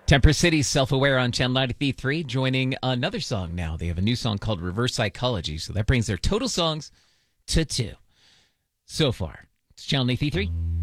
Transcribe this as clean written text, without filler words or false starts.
Temper City, Self-Aware on Channel 93.3, joining another song now. They have a new song called Reverse Psychology, so that brings their total songs to 2 so far. It's Channel 93.3.